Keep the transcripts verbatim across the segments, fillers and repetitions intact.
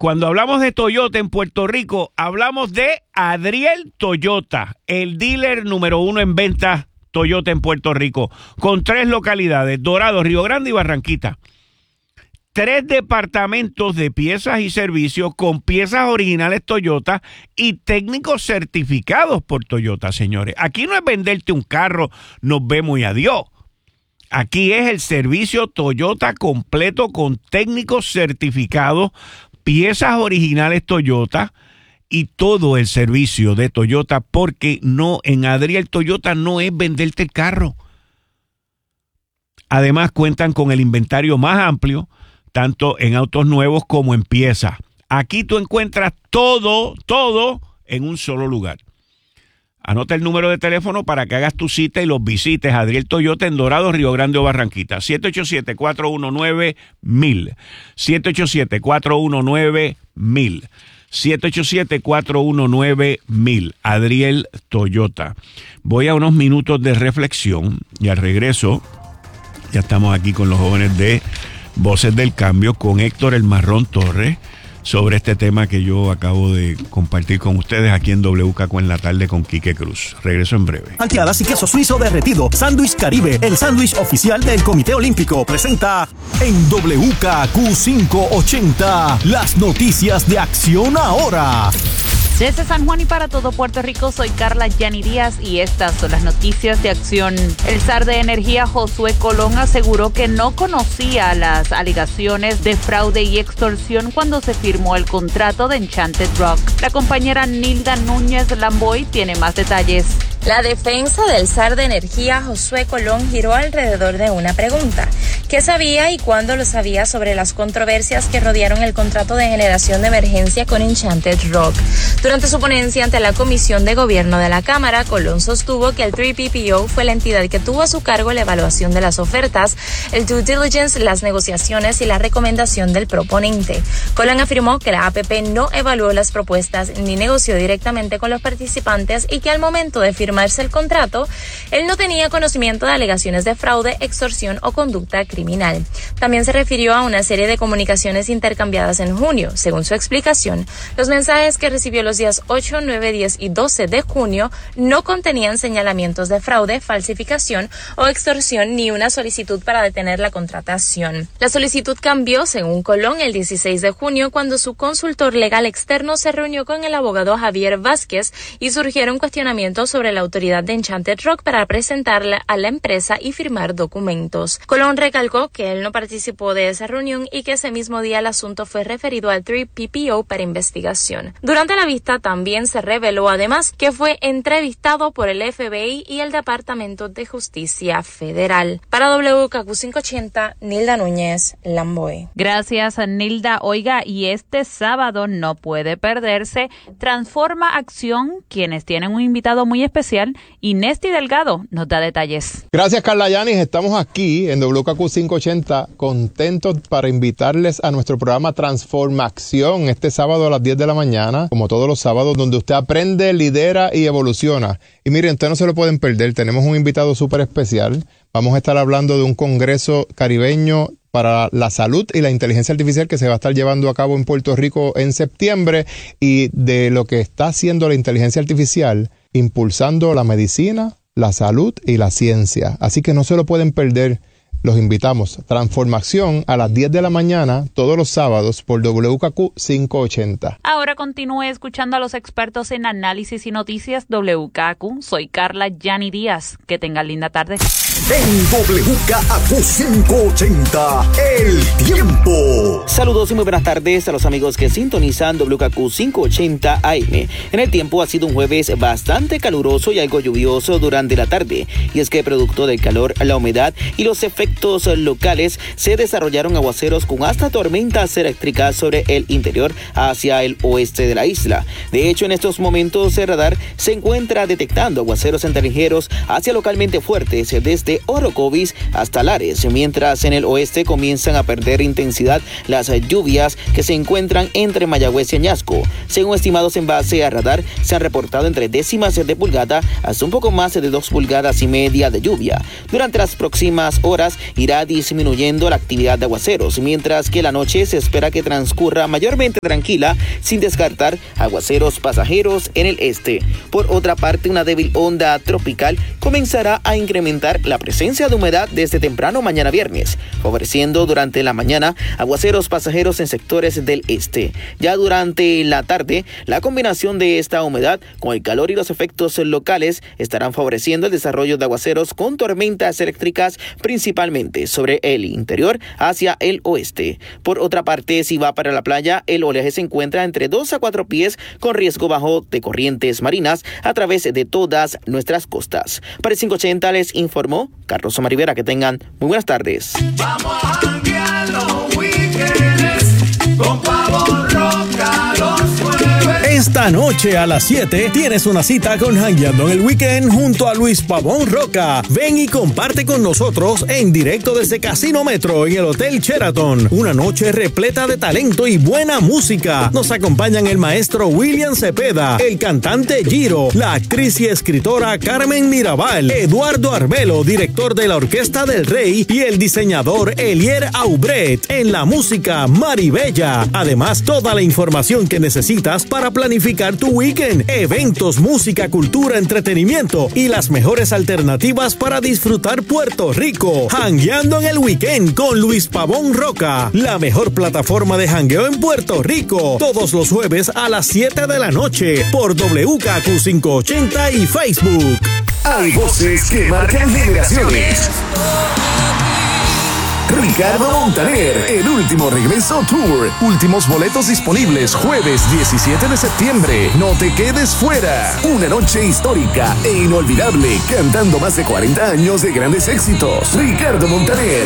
cuando hablamos de Toyota en Puerto Rico, hablamos de Adriel Toyota, el dealer número uno en ventas Toyota en Puerto Rico, con tres localidades, Dorado, Río Grande y Barranquita. Tres departamentos de piezas y servicios con piezas originales Toyota y técnicos certificados por Toyota, señores. Aquí no es venderte un carro, nos vemos y adiós. Aquí es el servicio Toyota completo con técnicos certificados, piezas originales Toyota y todo el servicio de Toyota, porque no, en Adriel Toyota no es venderte el carro. Además cuentan con el inventario más amplio, tanto en autos nuevos como en piezas. Aquí tú encuentras todo, todo en un solo lugar. Anota el número de teléfono para que hagas tu cita y los visites. Adriel Toyota en Dorado, Río Grande o Barranquita. siete ocho siete, cuatro uno nueve, mil. siete ocho siete, cuatro uno nueve, mil. siete ocho siete, cuatro uno nueve, mil. Adriel Toyota. Voy a unos minutos de reflexión y al regreso ya estamos aquí con los jóvenes de Voces del Cambio, con Héctor El Marrón Torres, sobre este tema que yo acabo de compartir con ustedes aquí en W K Q en la tarde con Quique Cruz. Regreso en breve. Malteadas y queso suizo derretido. Sándwich Caribe, el sándwich oficial del Comité Olímpico, presenta en W K Q quinientos ochenta las noticias de Acción Ahora. Desde San Juan y para todo Puerto Rico, soy Carla Yani Díaz y estas son las noticias de acción. El zar de energía Josué Colón aseguró que no conocía las alegaciones de fraude y extorsión cuando se firmó el contrato de Enchanted Rock. La compañera Nilda Núñez Lamboy tiene más detalles. La defensa del zar de energía Josué Colón giró alrededor de una pregunta. ¿Qué sabía y cuándo lo sabía sobre las controversias que rodearon el contrato de generación de emergencia con Enchanted Rock? Durante su ponencia ante la Comisión de Gobierno de la Cámara, Colón sostuvo que el tres P P O fue la entidad que tuvo a su cargo la evaluación de las ofertas, el due diligence, las negociaciones y la recomendación del proponente. Colón afirmó que la A P P no evaluó las propuestas ni negoció directamente con los participantes y que al momento de firmarse el contrato, él no tenía conocimiento de alegaciones de fraude, extorsión o conducta criminal. También se refirió a una serie de comunicaciones intercambiadas en junio. Según su explicación, los mensajes que recibió los días ocho, nueve, diez y doce de junio no contenían señalamientos de fraude, falsificación o extorsión ni una solicitud para detener la contratación. La solicitud cambió, según Colón, el dieciséis de junio cuando su consultor legal externo se reunió con el abogado Javier Vázquez y surgieron cuestionamientos sobre la autoridad de Enchanted Rock para presentarla a la empresa y firmar documentos. Colón recalcó que él no participó de esa reunión y que ese mismo día el asunto fue referido al tres P P O para investigación. Durante la vista también se reveló además que fue entrevistado por el F B I y el Departamento de Justicia Federal. Para W K Q quinientos ochenta, Nilda Núñez Lamboy. Gracias, Nilda. Oiga, y este sábado no puede perderse Transforma Acción, quienes tienen un invitado muy especial, y Nesty Delgado nos da detalles. Gracias, Carla Yanis. Estamos aquí en W K Q quinientos ochenta contentos para invitarles a nuestro programa Transforma Acción este sábado a las diez de la mañana, como todos los sábados, donde usted aprende, lidera y evoluciona. Y miren, ustedes no se lo pueden perder. Tenemos un invitado súper especial. Vamos a estar hablando de un congreso caribeño para la salud y la inteligencia artificial que se va a estar llevando a cabo en Puerto Rico en septiembre, y de lo que está haciendo la inteligencia artificial impulsando la medicina, la salud y la ciencia. Así que no se lo pueden perder. Los invitamos. Transformación a las diez de la mañana todos los sábados por W K Q quinientos ochenta. Ahora continúe escuchando a los expertos en análisis y noticias W K Q. Soy Carla Yani Díaz. Que tengan linda tarde. En W K Q quinientos ochenta, el tiempo. Saludos y muy buenas tardes a los amigos que sintonizan W K Q quinientos ochenta A M. En el tiempo ha sido un jueves bastante caluroso y algo lluvioso durante la tarde. Y es que producto del calor, la humedad y los efectos locales se desarrollaron aguaceros con hasta tormentas eléctricas sobre el interior hacia el oeste de la isla. De hecho, en estos momentos el radar se encuentra detectando aguaceros entre ligeros hacia localmente fuertes desde Orocovis hasta Lares, mientras en el oeste comienzan a perder intensidad las lluvias que se encuentran entre Mayagüez y Añasco. Según estimados en base a radar, se han reportado entre décimas de pulgada hasta un poco más de dos pulgadas y media de lluvia. Durante las próximas horas irá disminuyendo la actividad de aguaceros, mientras que la noche se espera que transcurra mayormente tranquila, sin descartar aguaceros pasajeros en el este. Por otra parte, una débil onda tropical comenzará a incrementar la presencia de humedad desde temprano mañana viernes, favoreciendo durante la mañana aguaceros pasajeros en sectores del este. Ya durante la tarde, la combinación de esta humedad con el calor y los efectos locales estarán favoreciendo el desarrollo de aguaceros con tormentas eléctricas, principalmente sobre el interior hacia el oeste. Por otra parte, si va para la playa, el oleaje se encuentra entre dos a cuatro pies con riesgo bajo de corrientes marinas a través de todas nuestras costas. Para el quinientos ochenta les informó Carlos Omar Rivera. Que tengan muy buenas tardes. Vamos a janguear los weekends con Pavón Roca los jueves. Esta noche a las siete tienes una cita con Jangueando en el Weekend junto a Luis Pavón Roca. Ven y comparte con nosotros en directo desde Casino Metro en el Hotel Sheraton. Una noche repleta de talento y buena música. Nos acompañan el maestro William Cepeda, el cantante Giro, la actriz y escritora Carmen Mirabal, Eduardo Arbelo, director de la Orquesta del Rey, y el diseñador Elier Aubret. En la música, Maribella. Además, toda la información que necesitas para planificar tu weekend, eventos, música, cultura, entretenimiento y las mejores alternativas para disfrutar Puerto Rico. Jangueando en el Weekend con Luis Pavón Roca, la mejor plataforma de jangueo en Puerto Rico. Todos los jueves a las siete de la noche por W K Q quinientos ochenta y Facebook. Hay voces que marcan generaciones. Ricardo Montaner, el último regreso tour. Últimos boletos disponibles jueves diecisiete de septiembre. No te quedes fuera. Una noche histórica e inolvidable, cantando más de cuarenta años de grandes éxitos. Ricardo Montaner.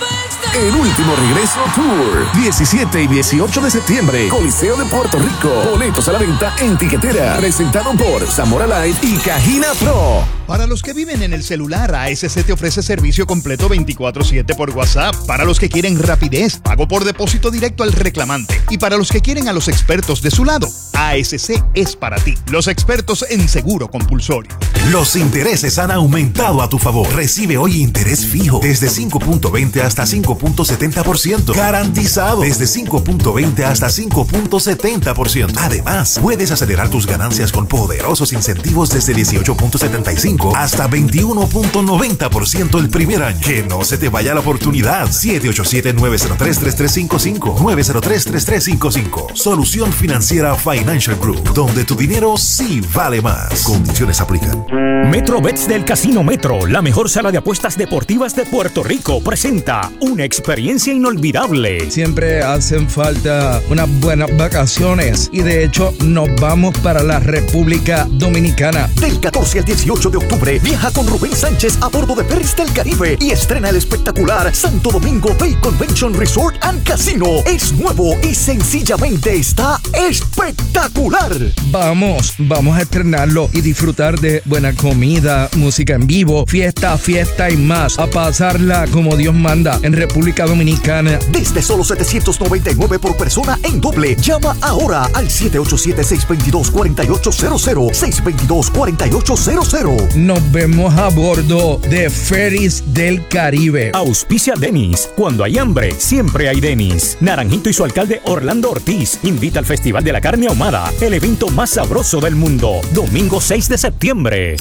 El último regreso tour. diecisiete y dieciocho de septiembre. Coliseo de Puerto Rico. Boletos a la venta en Tiquetera. Presentado por Zamora Live y Cajina Pro. Para los que viven en el celular, A S C te ofrece servicio completo veinticuatro siete por WhatsApp. Para los que quieren rapidez, pago por depósito directo al reclamante. Y para los que quieren a los expertos de su lado, A S C es para ti. Los expertos en seguro compulsorio. Los intereses han aumentado a tu favor. Recibe hoy interés fijo desde cinco punto veinte hasta cinco punto setenta por ciento. Garantizado desde cinco punto veinte hasta cinco punto setenta por ciento. Además, puedes acelerar tus ganancias con poderosos incentivos desde dieciocho punto setenta y cinco hasta veintiuno punto noventa por ciento el primer año. Que no se te vaya la oportunidad. siete ocho siete, nueve cero tres, tres tres cinco cinco. nueve cero tres, tres tres cinco cinco. Solución Financiera Financial Group, donde tu dinero sí vale más. Condiciones aplican. MetroBets del Casino Metro, la mejor sala de apuestas deportivas de Puerto Rico, presenta una experiencia inolvidable. Siempre hacen falta unas buenas vacaciones y de hecho nos vamos para la República Dominicana. Del catorce al dieciocho de octubre, viaja con Rubén Sánchez a bordo de Ferries del Caribe y estrena el espectacular Santo Domingo Bay Convention Resort and Casino. Es nuevo y sencillamente está espectacular. Vamos, vamos a estrenarlo y disfrutar de buena comida, música en vivo, fiesta, fiesta y más. A pasarla como Dios manda en República Dominicana. Desde solo setecientos noventa y nueve por persona en doble. Llama ahora al siete ocho siete, seis dos dos, cuatro ocho cero cero. seis dos dos, cuatro ocho cero cero. Nos vemos a bordo de Ferries del Caribe. Auspicia Denis. Cuando hay hambre, siempre hay Denis. Naranjito y su alcalde Orlando Ortiz invita al Festival de la Carne Ahumada, el evento más sabroso del mundo. Domingo seis de septiembre.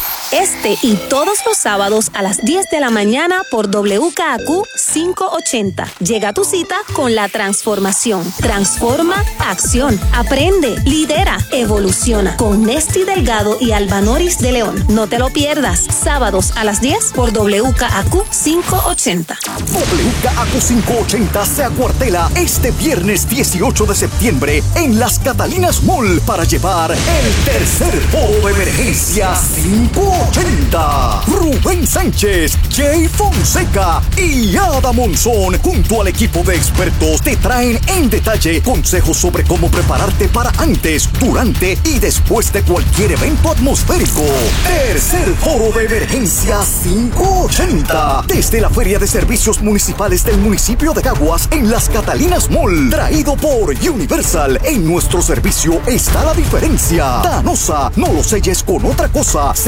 Este y todos los sábados a las diez de la mañana por W K Q quinientos ochenta. Llega a tu cita con la transformación. Transforma acción. Aprende, lidera, evoluciona. Con Nesti Delgado y Albanoris de León. No te lo pierdas. Sábados a las diez por W K Q quinientos ochenta. W K Q quinientos ochenta se acuartela este viernes dieciocho de septiembre en Las Catalinas Mall para llevar el tercer foro de emergencia quinientos ochenta. Rubén Sánchez, Jay Fonseca y Ada Monzón junto al equipo de expertos te traen en detalle consejos sobre cómo prepararte para antes, durante y después de cualquier evento atmosférico. Tercer foro de emergencia quinientos ochenta desde la Feria de Servicios Municipales del municipio de Caguas en Las Catalinas Mall, traído por Universal. En nuestro servicio está la diferencia. Danosa, no lo selles con otra cosa, séllalo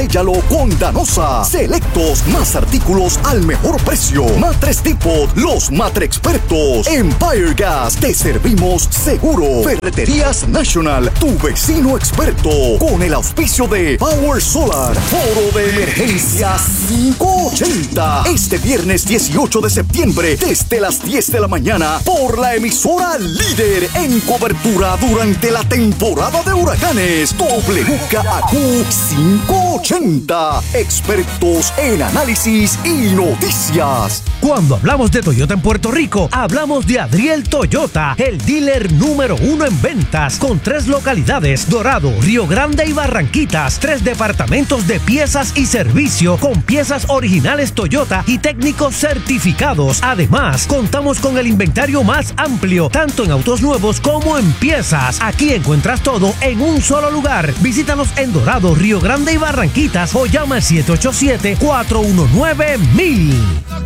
con Danosa. Selectos, más artículos al mejor precio. Matres Depot, los matre expertos. Empire Gas, te servimos seguro. Ferreterías National, tu vecino experto. Con el auspicio de Power Solar. Foro de Emergencia quinientos ochenta. Este viernes dieciocho de septiembre, desde las diez de la mañana, por la emisora líder en cobertura durante la temporada de huracanes. W K A Q quinientos ochenta. Expertos en análisis y noticias. Cuando hablamos de Toyota en Puerto Rico, hablamos de Adriel Toyota, el dealer número uno en ventas, con tres localidades: Dorado, Río Grande y Barranquitas. Tres departamentos de piezas y servicio, con piezas originales Toyota y técnicos certificados. Además, contamos con el inventario más amplio, tanto en autos nuevos como en piezas. Aquí encuentras todo en un solo lugar. Visítanos en Dorado, Río Grande y Barranquitas o llama al siete ocho siete, cuatro uno nueve, mil.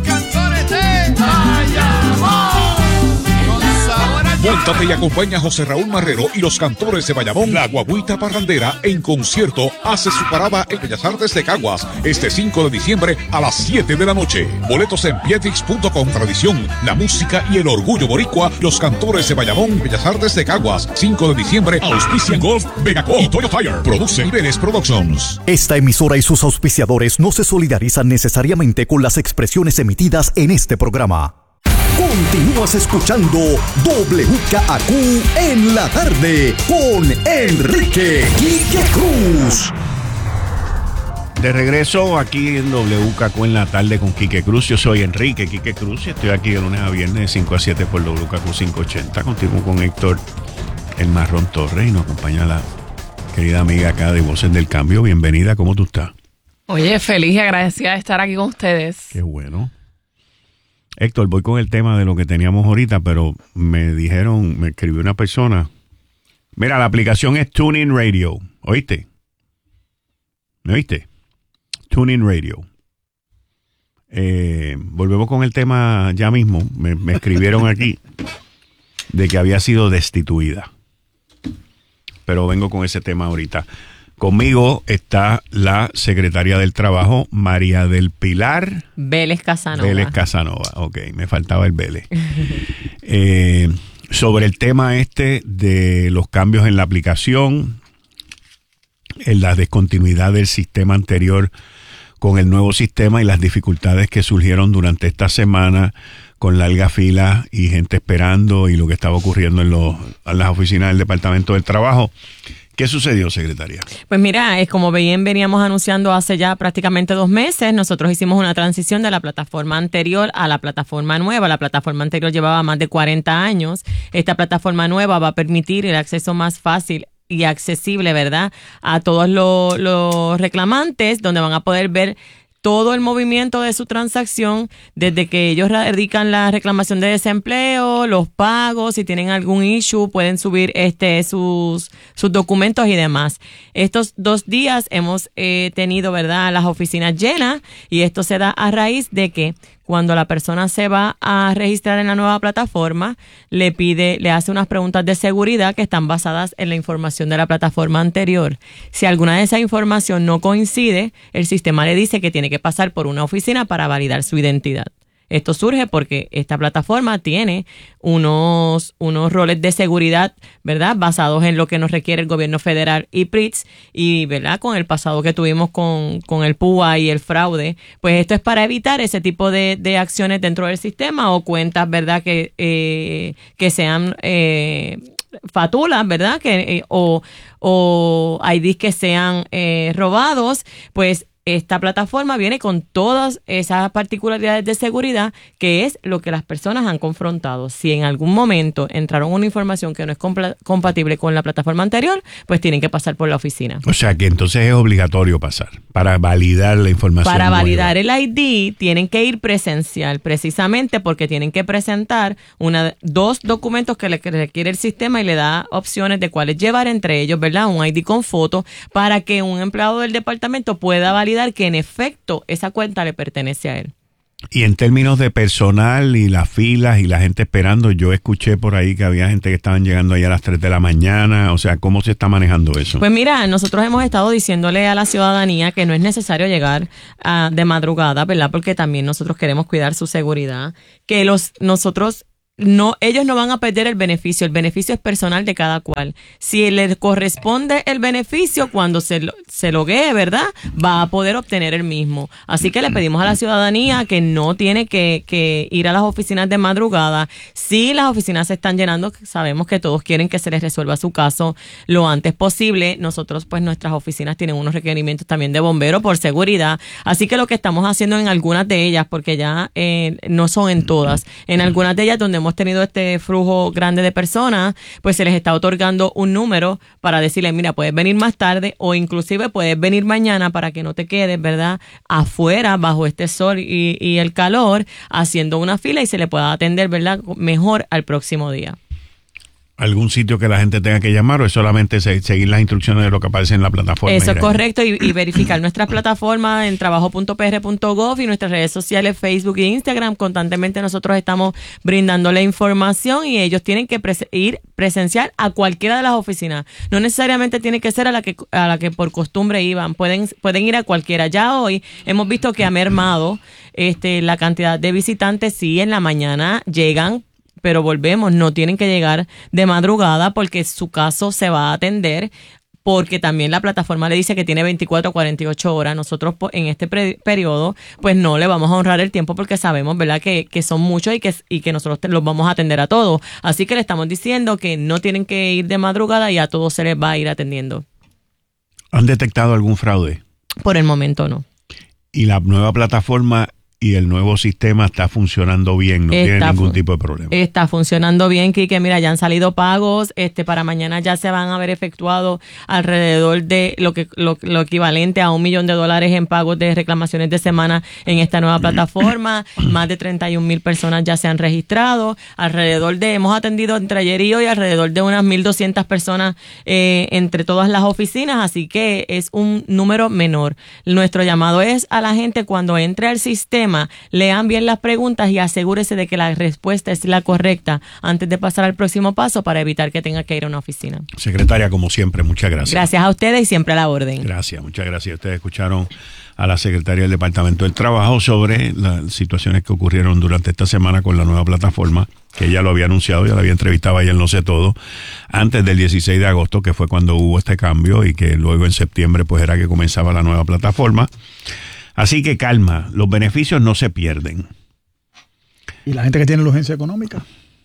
Móntate y acompaña a José Raúl Marrero y los cantores de Bayamón. La Guaguita Parrandera en concierto hace su parada en Bellas Artes de Caguas este cinco de diciembre a las siete de la noche. Boletos en pietix punto com. Tradición, la música y el orgullo boricua. Los cantores de Bayamón, Bellas Artes de Caguas, cinco de diciembre. Auspician Golf, Vegaco y Toyo Tire. Produce Niveles Productions. Esta emisora y sus auspiciadores no se solidarizan necesariamente con las expresiones emitidas en este programa. Continúas escuchando W K A Q en la tarde con Enrique Quique Cruz. De regreso aquí en W K Q en la tarde con Quique Cruz. Yo soy Enrique Quique Cruz y estoy aquí de lunes a viernes de cinco a siete por W K Q quinientos ochenta. Continúo con Héctor El Marrón Torres y nos acompaña la querida amiga acá de Voces del Cambio. Bienvenida, ¿cómo tú estás? Oye, feliz y agradecida de estar aquí con ustedes. Qué bueno. Héctor, voy con el tema de lo que teníamos ahorita, pero me dijeron, me escribió una persona. Mira, la aplicación es TuneIn Radio. ¿Oíste? ¿Me oíste? TuneIn Radio. Eh, volvemos con el tema ya mismo. Me, me escribieron aquí de que había sido destituida. Pero vengo con ese tema ahorita. Conmigo está la secretaria del Trabajo, María del Pilar Vélez Casanova. Vélez Casanova, ok, me faltaba el Vélez. eh, sobre el tema este de los cambios en la aplicación, en la descontinuidad del sistema anterior con el nuevo sistema y las dificultades que surgieron durante esta semana con largas filas y gente esperando y lo que estaba ocurriendo en, los, en las oficinas del Departamento del Trabajo. ¿Qué sucedió, secretaria? Pues mira, es como bien veníamos anunciando hace ya prácticamente dos meses, nosotros hicimos una transición de la plataforma anterior a la plataforma nueva. La plataforma anterior llevaba más de cuarenta años. Esta plataforma nueva va a permitir el acceso más fácil y accesible, ¿verdad?, a todos los, los reclamantes, donde van a poder ver todo el movimiento de su transacción, desde que ellos radican la reclamación de desempleo, los pagos, si tienen algún issue, pueden subir este sus, sus documentos y demás. Estos dos días hemos eh, tenido, ¿verdad?, las oficinas llenas, y esto se da a raíz de que cuando la persona se va a registrar en la nueva plataforma, le pide, le hace unas preguntas de seguridad que están basadas en la información de la plataforma anterior. Si alguna de esa información no coincide, el sistema le dice que tiene que pasar por una oficina para validar su identidad. Esto surge porque esta plataforma tiene unos, unos roles de seguridad, ¿verdad?, basados en lo que nos requiere el gobierno federal y P R I T S, y, ¿verdad?, con el pasado que tuvimos con, con el P U A y el fraude. Pues esto es para evitar ese tipo de, de acciones dentro del sistema, o cuentas, ¿verdad?, que, eh, que sean eh, fatulas, ¿verdad?, que, eh, o, o I Ds que sean eh, robados. Pues esta plataforma viene con todas esas particularidades de seguridad, que es lo que las personas han confrontado. Si en algún momento entraron una información que no es compla- compatible con la plataforma anterior, pues tienen que pasar por la oficina. O sea que entonces es obligatorio pasar para validar la información. Para nueva. validar el I D tienen que ir presencial, precisamente porque tienen que presentar una, dos documentos que le requiere el sistema y le da opciones de cuáles llevar, entre ellos, ¿verdad?, un I D con foto, para que un empleado del departamento pueda validar que en efecto esa cuenta le pertenece a él. Y en términos de personal y las filas y la gente esperando, yo escuché por ahí que había gente que estaban llegando ahí a las tres de la mañana. O sea, ¿cómo se está manejando eso? Pues mira, nosotros hemos estado diciéndole a la ciudadanía que no es necesario llegar uh, de madrugada, ¿verdad? Porque también nosotros queremos cuidar su seguridad. Que los nosotros... No, ellos no van a perder el beneficio. El beneficio es personal de cada cual. Si le corresponde el beneficio cuando se, lo, se loguee, ¿verdad? Va a poder obtener el mismo. Así que le pedimos a la ciudadanía que no tiene que, que ir a las oficinas de madrugada. Si las oficinas se están llenando, sabemos que todos quieren que se les resuelva su caso lo antes posible. Nosotros, pues, nuestras oficinas tienen unos requerimientos también de bomberos por seguridad. Así que lo que estamos haciendo en algunas de ellas, porque ya eh, no son en todas, en algunas de ellas donde hemos hemos tenido este flujo grande de personas, pues se les está otorgando un número para decirles, mira, puedes venir más tarde o inclusive puedes venir mañana para que no te quedes, ¿verdad?, afuera bajo este sol y, y el calor, haciendo una fila y se le pueda atender, ¿verdad?, mejor al próximo día. ¿Algún sitio que la gente tenga que llamar o es solamente se, seguir las instrucciones de lo que aparece en la plataforma? Eso es correcto, y, y verificar nuestras plataformas en trabajo punto p r punto gov y nuestras redes sociales Facebook e Instagram. Constantemente nosotros estamos brindándole información y ellos tienen que pres- ir presencial a cualquiera de las oficinas. No necesariamente tiene que ser a la que a la que por costumbre iban. Pueden pueden ir a cualquiera. Ya hoy hemos visto que ha mermado este la cantidad de visitantes. Sí, en la mañana llegan, pero volvemos, no tienen que llegar de madrugada porque su caso se va a atender, porque también la plataforma le dice que tiene veinticuatro a cuarenta y ocho horas. Nosotros en este pre- periodo pues no le vamos a honrar el tiempo porque sabemos, ¿verdad?, que, que son muchos y que, y que nosotros te, los vamos a atender a todos. Así que le estamos diciendo que no tienen que ir de madrugada y a todos se les va a ir atendiendo. ¿Han detectado algún fraude? Por el momento no. ¿Y la nueva plataforma y el nuevo sistema está funcionando bien? No Está tiene ningún fun- tipo de problema. Está funcionando bien, Quique. Mira, ya han salido pagos. Este, para mañana ya se van a haber efectuado alrededor de lo que lo, lo equivalente a un millón de dólares en pagos de reclamaciones de semana en esta nueva plataforma. Más de treinta y un mil personas ya se han registrado. Alrededor de, hemos atendido entre ayer y hoy alrededor de unas mil doscientas personas eh, entre todas las oficinas. Así que es un número menor. Nuestro llamado es a la gente cuando entre al sistema, lean bien las preguntas y asegúrese de que la respuesta es la correcta antes de pasar al próximo paso para evitar que tenga que ir a una oficina. Secretaria, como siempre, muchas gracias. Gracias a ustedes y siempre a la orden. Gracias, muchas gracias. Ustedes escucharon a la secretaria del Departamento del Trabajo sobre las situaciones que ocurrieron durante esta semana con la nueva plataforma, que ella lo había anunciado, ya la había entrevistado ayer, no sé todo, antes del dieciséis de agosto, que fue cuando hubo este cambio, y que luego en septiembre pues era que comenzaba la nueva plataforma. Así que calma, los beneficios no se pierden. ¿Y la gente que tiene la urgencia económica?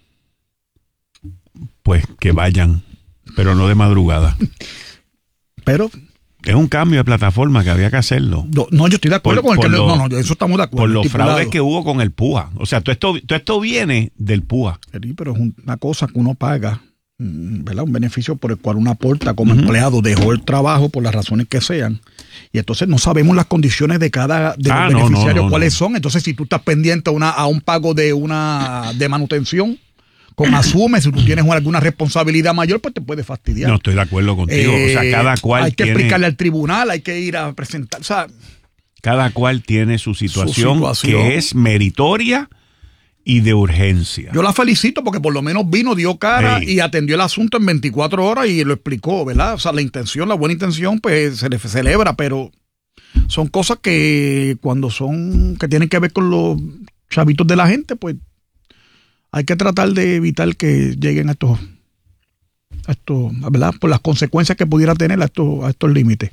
Pues que vayan, pero no de madrugada. Pero es un cambio de plataforma que había que hacerlo. No, no yo estoy de acuerdo Por- con el que... por le- lo- no, no, eso estamos de acuerdo. Por los estipulado. fraudes que hubo con el P U A. O sea, todo esto, todo esto viene del P U A. Sí, pero es una cosa que uno paga, mm, ¿verdad? Un beneficio por el cual uno aporta como empleado, dejó el trabajo por las razones que sean. Y entonces no sabemos las condiciones de cada de Ah, los no, beneficiarios, no, no, cuáles no. son. Entonces, si tú estás pendiente a, una, a un pago de una de manutención, con asume, si tú tienes alguna responsabilidad mayor, pues te puede fastidiar. No estoy de acuerdo contigo. o sea, Eh, cada cual hay que tiene, explicarle al tribunal, hay que ir a presentar. O sea, cada cual tiene su situación, situación. que es meritoria y de urgencia. yo la felicito porque por lo menos vino, dio cara Hey. y atendió el asunto en veinticuatro horas y lo explicó, ¿verdad? O sea, la intención, la buena intención, pues se le celebra, pero son cosas que cuando son, que tienen que ver con los chavitos de la gente, pues hay que tratar de evitar que lleguen a estos, a estos, ¿verdad? Por las consecuencias que pudiera tener a estos, a estos límites.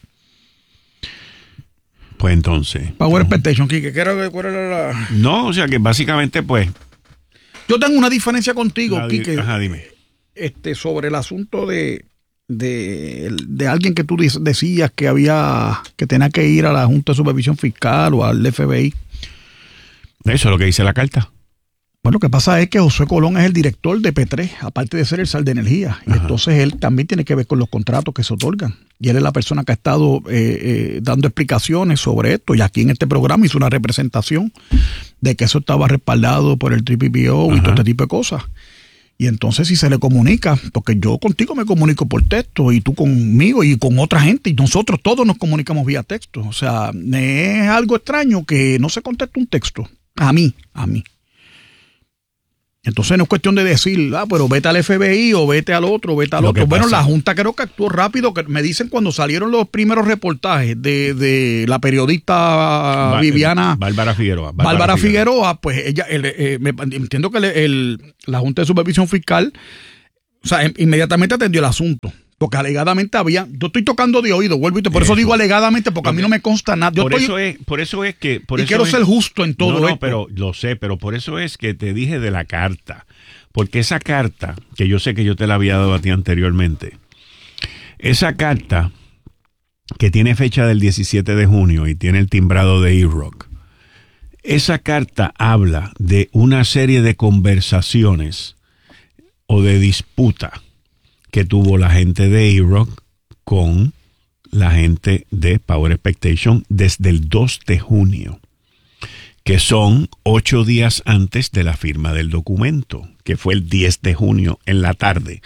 Pues entonces. Power Expectation, Quique, ¿qué era, cuál era la...? No, o sea que básicamente, pues. Yo tengo una diferencia contigo, la di- Quique. Ajá, dime. Este, sobre el asunto de, de, de alguien que tú dices- decías que había, que tenía que ir a la Junta de Supervisión Fiscal o al F B I. Eso es lo que dice la carta. Bueno, lo que pasa es que José Colón es el director de P tres, aparte de ser el SAR de Energía. Y entonces él también tiene que ver con los contratos que se otorgan. Y él es la persona que ha estado eh, eh, dando explicaciones sobre esto. Y aquí en este programa hizo una representación de que eso estaba respaldado por el T P P O y todo este tipo de cosas. Y entonces si se le comunica, porque yo contigo me comunico por texto y tú conmigo y con otra gente y nosotros todos nos comunicamos vía texto. O sea, es algo extraño que no se conteste un texto. A mí, a mí. Entonces no es cuestión de decir, ah, pero vete al F B I o vete al otro, vete al Lo otro. que Bueno, pasa- la Junta creo que actuó rápido, que me dicen cuando salieron los primeros reportajes de, de la periodista Ba- Viviana Bárbara Figueroa. Bárbara Figueroa, pues ella, el, eh, me, entiendo que el, el- la Junta de Supervisión Fiscal, o sea, em- inmediatamente atendió el asunto. Porque alegadamente había, yo estoy tocando de oído, vuelvo y te, por eso, Eso. digo alegadamente, porque a mí no me consta nada. Yo por, estoy, eso es, por eso es que... Por y eso quiero es- ser justo en todo no, no, esto. pero lo sé, pero por eso es que te dije de la carta. Porque esa carta, que yo sé que yo te la había dado a ti anteriormente, esa carta que tiene fecha del diecisiete de junio y tiene el timbrado de E-Rock, esa carta habla de una serie de conversaciones o de disputa que tuvo la gente de E-Rock con la gente de Power Expectation desde el dos de junio, que son ocho días antes de la firma del documento, que fue el diez de junio en la tarde.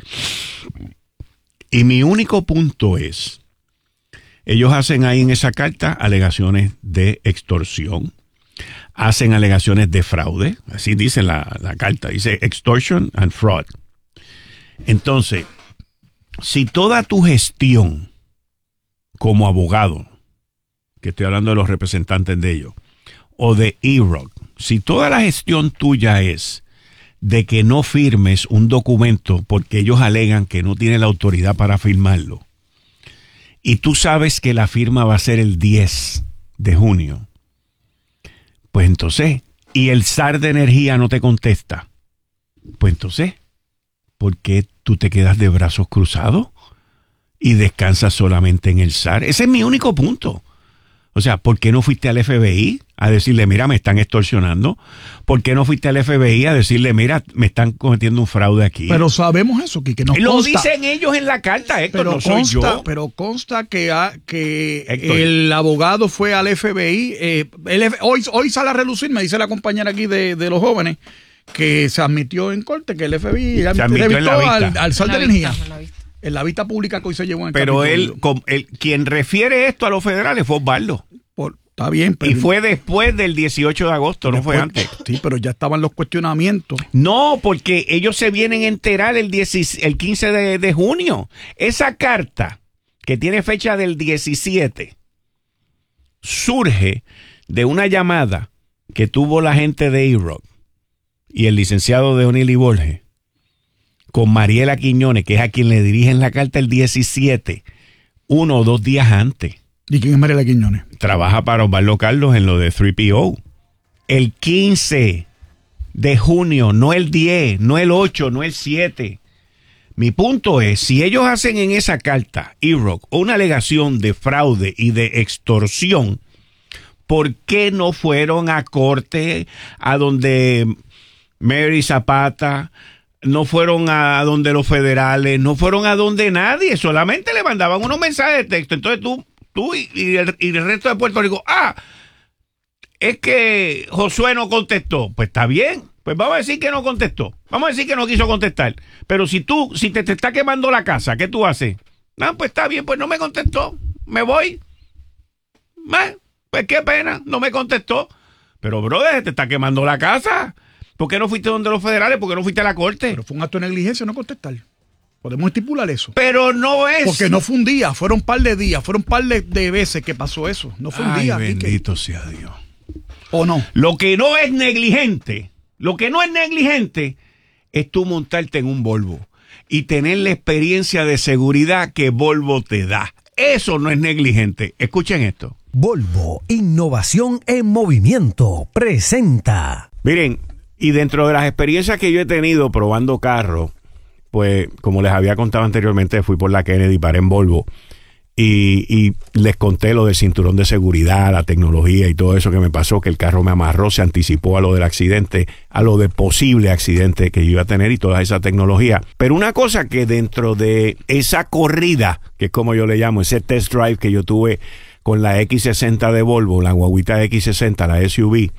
Y mi único punto es, ellos hacen ahí en esa carta alegaciones de extorsión, hacen alegaciones de fraude, así dice la, la carta, dice extortion and fraud. Entonces, si toda tu gestión como abogado, que estoy hablando de los representantes de ellos, o de E-Rock, si toda la gestión tuya es de que no firmes un documento porque ellos alegan que no tiene la autoridad para firmarlo, y tú sabes que la firma va a ser el diez de junio, pues entonces, y el S A R de Energía no te contesta, pues entonces, ¿por qué tú te quedas de brazos cruzados y descansas solamente en el S A R? Ese es mi único punto. O sea, ¿por qué no fuiste al F B I a decirle, mira, me están extorsionando? ¿Por qué no fuiste al F B I a decirle, mira, me están cometiendo un fraude aquí? Pero sabemos eso, Quique. Nos Lo consta, dicen ellos en la carta, Héctor, pero no soy consta, yo. pero consta que, ha- que Héctor. el abogado fue al F B I. Eh, el F- hoy, hoy sale a relucir, me dice la compañera aquí de, de los jóvenes, que se admitió en corte que el F B I Se admitió en la entrevistó vista. al, al S A R de En la Energía. vista, en la vista. En la vista pública que hoy se llevó en el Pero él, Capitolio. com- el- quien refiere esto a los federales fue Osvaldo. Por- está bien, pero Y fue después del dieciocho de agosto, no fue después- antes. Sí, pero ya estaban los cuestionamientos. No, porque ellos se vienen a enterar el, diez el quince de, de junio. Esa carta, que tiene fecha del diecisiete, surge de una llamada que tuvo la gente de E-Rock y el licenciado de O'Neill y Borges con Mariela Quiñones, que es a quien le dirigen la carta el diecisiete, uno o dos días antes. ¿Y quién es Mariela Quiñones? Trabaja para Osvaldo Carlos en lo de tres P O. El quince de junio, no el diez, no el ocho, no el siete. Mi punto es, si ellos hacen en esa carta, E-Rock, una alegación de fraude y de extorsión, ¿por qué no fueron a corte a donde Mary Zapata, no fueron a donde los federales, no fueron a donde nadie, solamente le mandaban unos mensajes de texto? Entonces tú, tú y, y el, y el resto de Puerto Rico, ah, es que Josué no contestó. Pues está bien, pues vamos a decir que no contestó, vamos a decir que no quiso contestar. Pero si tú, si te, te está quemando la casa, ¿qué tú haces? No, pues está bien, pues no me contestó, me voy. Eh, pues qué pena, no me contestó. Pero brother, te está quemando la casa. ¿Por qué no fuiste donde los federales? ¿Por qué no fuiste a la corte? Pero fue un acto de negligencia no contestar. Podemos estipular eso. Pero no es. Porque no fue un día, fueron un par de días, fueron un par de, de veces que pasó eso. No fue un Ay, día. Quique. bendito sea Dios. ¿O no? Lo que no es negligente, lo que no es negligente es tú montarte en un Volvo y tener la experiencia de seguridad que Volvo te da. Eso no es negligente. Escuchen esto. Volvo, innovación en movimiento, presenta. Miren, y dentro de las experiencias que yo he tenido probando carros, pues como les había contado anteriormente, fui por la Kennedy, paré en Volvo y, y les conté lo del cinturón de seguridad, la tecnología y todo eso que me pasó, que el carro me amarró, se anticipó a lo del accidente, a lo de posible accidente que yo iba a tener y toda esa tecnología. Pero una cosa que dentro de esa corrida, que es como yo le llamo, ese test drive que yo tuve con la X sesenta de Volvo, la guaguita X sesenta, la S U V,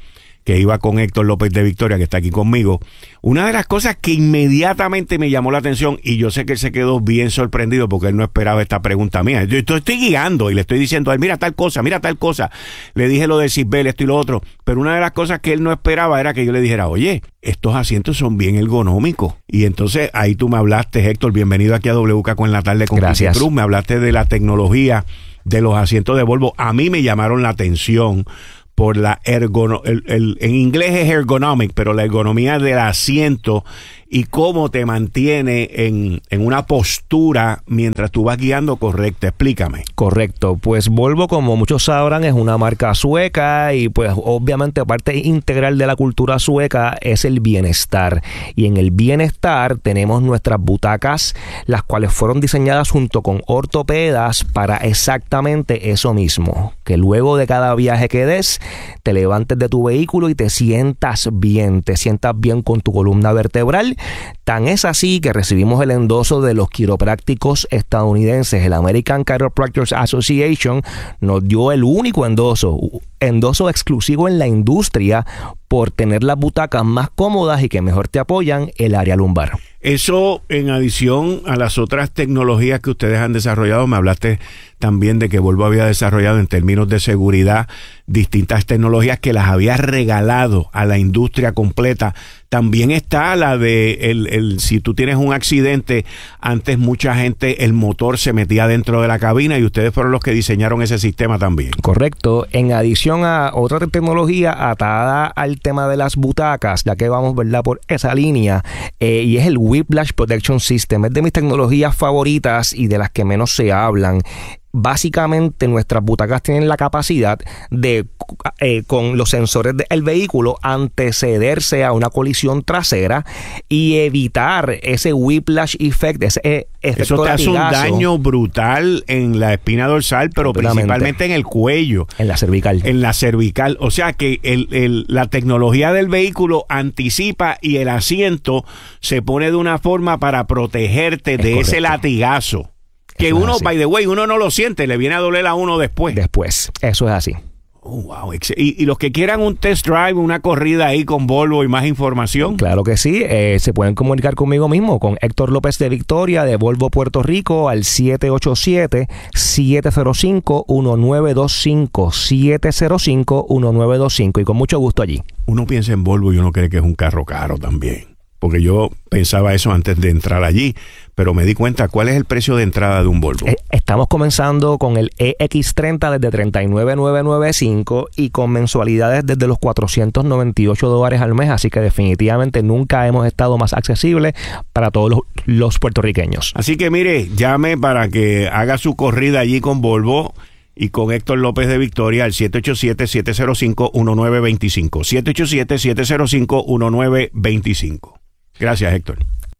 que iba con Héctor López de Victoria, que está aquí conmigo, una de las cosas que inmediatamente me llamó la atención, y yo sé que él se quedó bien sorprendido porque él no esperaba esta pregunta mía. Yo estoy, estoy guiando y le estoy diciendo a él, mira tal cosa, mira tal cosa. Le dije lo de Sisbel, esto y lo otro, pero una de las cosas que él no esperaba era que yo le dijera, oye, estos asientos son bien ergonómicos. Y entonces ahí tú me hablaste, Héctor, bienvenido aquí a W K con la tarde con Quique Cruz, me hablaste de la tecnología de los asientos de Volvo. A mí me llamaron la atención por la ergonomía, el, el, en inglés es ergonomic, pero la ergonomía del asiento y cómo te mantiene en, en una postura mientras tú vas guiando correcta. Explícame. Correcto. Pues Volvo, como muchos sabrán, es una marca sueca y pues obviamente parte integral de la cultura sueca es el bienestar. Y en el bienestar tenemos nuestras butacas, las cuales fueron diseñadas junto con ortopedas para exactamente eso mismo. Que luego de cada viaje que des, te levantes de tu vehículo y te sientas bien, te sientas bien con tu columna vertebral. Tan es así que recibimos el endoso de los quiroprácticos estadounidenses. El American Chiropractors Association nos dio el único endoso, endoso exclusivo en la industria por tener las butacas más cómodas y que mejor te apoyan el área lumbar. Eso en adición a las otras tecnologías que ustedes han desarrollado. Me hablaste también de que Volvo había desarrollado en términos de seguridad distintas tecnologías que las había regalado a la industria completa. También está la de el, el, si tú tienes un accidente, antes mucha gente, el motor se metía dentro de la cabina y ustedes fueron los que diseñaron ese sistema también. Correcto. En adición a otra tecnología atada al tema de las butacas, ya que vamos, ¿verdad?, por esa línea, eh, y es el Whiplash Protection System. Es de mis tecnologías favoritas y de las que menos se hablan. Básicamente nuestras butacas tienen la capacidad de, eh, con los sensores del vehículo, antecederse a una colisión trasera y evitar ese whiplash effect, ese eh, efecto Eso te hace un latigazo. daño brutal en la espina dorsal, pero principalmente en el cuello. En la cervical. En la cervical. O sea que el, el, la tecnología del vehículo anticipa y el asiento se pone de una forma para protegerte Es de correcto. ese latigazo. Que Eso es uno, así. by the way, uno no lo siente, le viene a doler a uno después. Después, eso es así. Oh, wow. Y, y los que quieran un test drive, una corrida ahí con Volvo y más información. Claro que sí, eh, se pueden comunicar conmigo mismo, con Héctor López de Victoria de Volvo Puerto Rico al siete ocho siete, siete cero cinco, uno nueve dos cinco, siete cero cinco, uno nueve dos cinco, y con mucho gusto allí. Uno piensa en Volvo y uno cree que es un carro caro también. Porque yo pensaba eso antes de entrar allí, pero me di cuenta cuál es el precio de entrada de un Volvo. Eh, estamos comenzando con el E X treinta desde treinta y nueve mil novecientos noventa y cinco y con mensualidades desde los cuatrocientos noventa y ocho dólares al mes, así que definitivamente nunca hemos estado más accesibles para todos los, los puertorriqueños. Así que mire, llame para que haga su corrida allí con Volvo y con Héctor López de Victoria al siete ocho siete, siete cero cinco, uno nueve dos cinco. siete ocho siete, siete cero cinco, uno nueve dos cinco. Gracias, Héctor.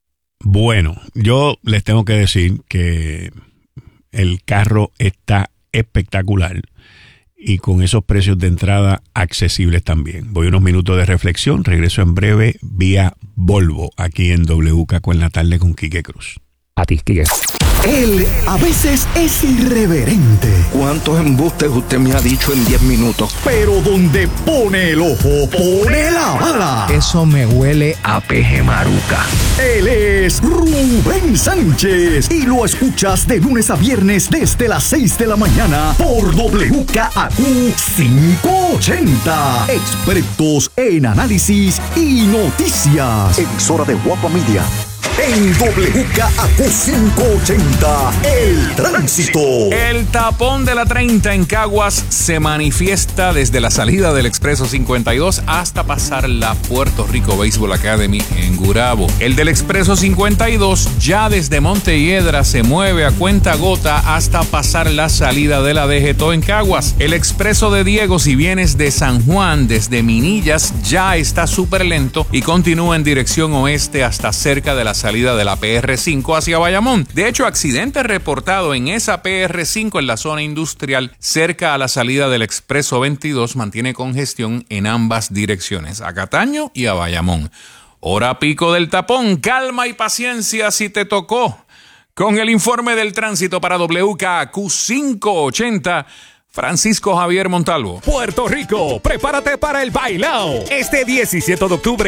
Bueno, yo les tengo que decir que el carro está espectacular y con esos precios de entrada accesibles también. Voy unos minutos de reflexión, regreso en breve vía Volvo aquí en W K con la tarde con Quique Cruz. A ti, Quique. Él a veces es irreverente. ¿Cuántos embustes usted me ha dicho en diez minutos? Pero donde pone el ojo, pone la bala. Eso me huele a peje maruca. Él es Rubén Sánchez y lo escuchas de lunes a viernes desde las seis de la mañana por W K A Q quinientos ochenta. Expertos en análisis y noticias. Emisora de Guapa Media. En W K A Q quinientos ochenta, el tránsito. El tapón de la treinta en Caguas se manifiesta desde la salida del Expreso cincuenta y dos hasta pasar la Puerto Rico Baseball Academy en Gurabo. El del Expreso cincuenta y dos ya desde Montelledra se mueve a cuenta gota hasta pasar la salida de la D G T O en Caguas. El Expreso de Diego, si vienes de San Juan desde Minillas, ya está súper lento y continúa en dirección oeste hasta cerca de la salida de la P R cinco hacia Bayamón. De hecho, accidente reportado en esa P R cinco en la zona industrial cerca a la salida del Expreso veintidós mantiene congestión en ambas direcciones, a Cataño y a Bayamón. Hora pico del tapón, calma y paciencia si te tocó. Con el informe del tránsito para W K A Q quinientos ochenta, Francisco Javier Montalvo. Puerto Rico, prepárate para el bailao. Este diecisiete de octubre